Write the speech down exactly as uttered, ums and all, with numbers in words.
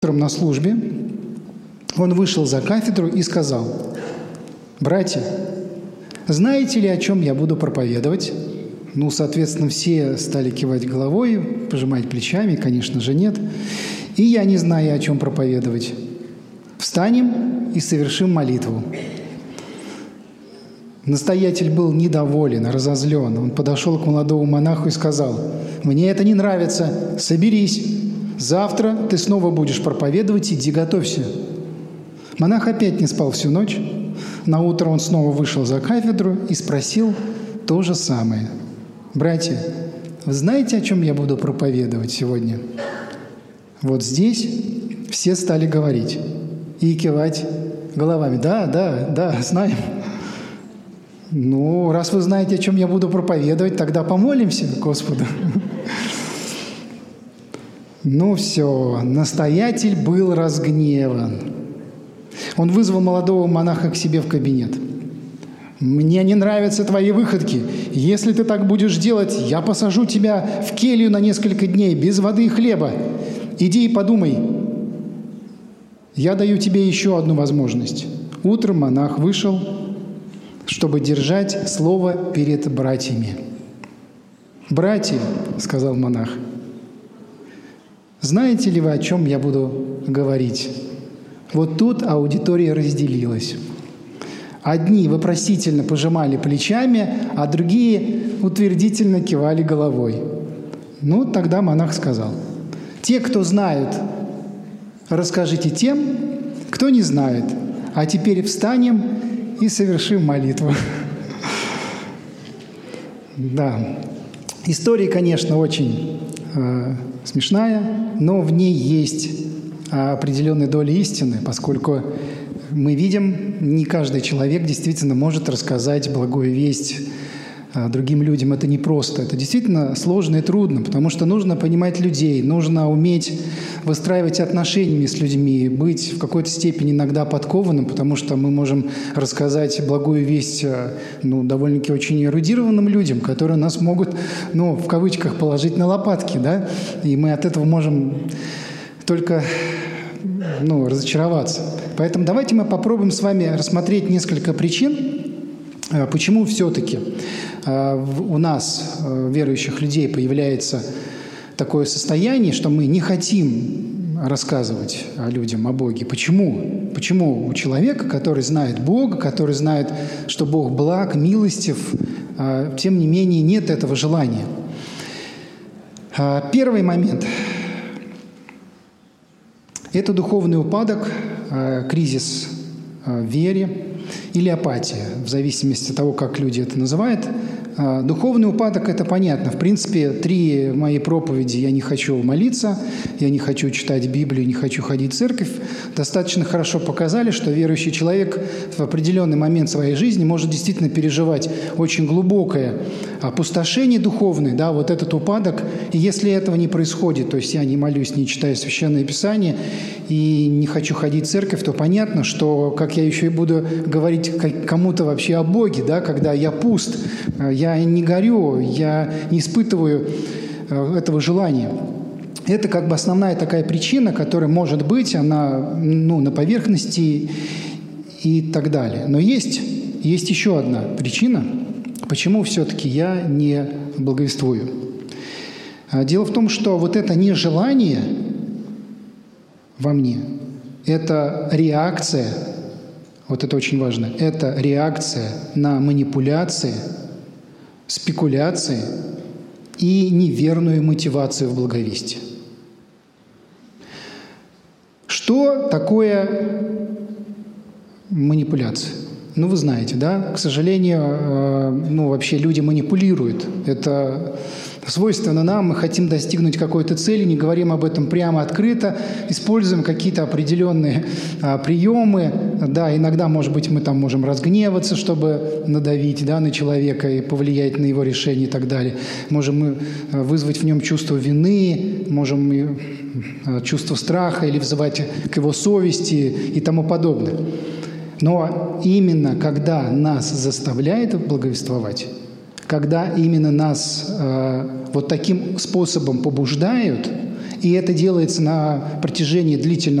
На службе он вышел за кафедру и сказал: «Братья, знаете ли, о чем я буду проповедовать?» Ну, соответственно, все стали кивать головой, пожимать плечами, конечно же, нет. «И я не знаю, о чем проповедовать. Встанем и совершим молитву». Настоятель был недоволен, разозлен. Он подошел к молодому монаху и сказал: «Мне это не нравится, соберись. Завтра ты снова будешь проповедовать, иди готовься». Монах опять не спал всю ночь. Наутро он снова вышел за кафедру и спросил то же самое: «Братья, вы знаете, о чем я буду проповедовать сегодня?» Вот здесь все стали говорить и кивать головами: «Да, да, да, знаем». «Ну, раз вы знаете, о чем я буду проповедовать, тогда помолимся Господу». Ну все, настоятель был разгневан. Он вызвал молодого монаха к себе в кабинет. «Мне не нравятся твои выходки. Если ты так будешь делать, я посажу тебя в келью на несколько дней без воды и хлеба. Иди и подумай. Я даю тебе еще одну возможность». Утром монах вышел, чтобы держать слово перед братьями. «Братья, — сказал монах, — знаете ли вы, о чем я буду говорить?» Вот тут аудитория разделилась. Одни вопросительно пожимали плечами, а другие утвердительно кивали головой. Ну, тогда монах сказал: «Те, кто знают, расскажите тем, кто не знает. А теперь встанем и совершим молитву». Да, история, конечно, очень э, смешная, но в ней есть определенная доля истины, поскольку мы видим, не каждый человек действительно может рассказать благую весть другим людям. Это непросто. Это действительно сложно и трудно, потому что нужно понимать людей, нужно уметь выстраивать отношения с людьми, быть в какой-то степени иногда подкованным, потому что мы можем рассказать благую весть ну, довольно-таки очень эрудированным людям, которые нас могут, ну, в кавычках, положить на лопатки, да, и мы от этого можем только ну, разочароваться. Поэтому давайте мы попробуем с вами рассмотреть несколько причин, почему все-таки у нас, верующих людей, появляется такое состояние, что мы не хотим рассказывать людям о Боге. Почему? Почему у человека, который знает Бога, который знает, что Бог благ, милостив, тем не менее нет этого желания? Первый момент – это духовный упадок, кризис в вере или апатия, в зависимости от того, как люди это называют. Духовный упадок – это понятно. В принципе, три мои проповеди «Я не хочу молиться», «Я не хочу читать Библию», «Не хочу ходить в церковь» достаточно хорошо показали, что верующий человек в определенный момент своей жизни может действительно переживать очень глубокое опустошение духовное, да, вот этот упадок. И если этого не происходит, то есть я не молюсь, не читаю Священное Писание и не хочу ходить в церковь, то понятно, что как я еще и буду говорить кому-то вообще о Боге, да, когда я пуст, я не горю, я не испытываю этого желания. Это как бы основная такая причина, которая может быть, она ну, на поверхности и так далее. Но есть, есть еще одна причина, почему все-таки я не благовествую. Дело в том, что вот это нежелание во мне, это реакция, вот это очень важно, это реакция на манипуляции, спекуляции и неверную мотивацию в благовестии. Что такое манипуляция? Ну, вы знаете, да? К сожалению, э, ну, вообще люди манипулируют. Это свойственно нам. Мы хотим достигнуть какой-то цели, не говорим об этом прямо, открыто, используем какие-то определенные а, приемы. Да, иногда, может быть, мы там можем разгневаться, чтобы надавить, да, на человека и повлиять на его решение и так далее. Можем мы вызвать в нем чувство вины, можем чувство страха или взывать к его совести и тому подобное. Но именно когда нас заставляет благовествовать, когда именно нас э, вот таким способом побуждают, И это делается на протяжении длительного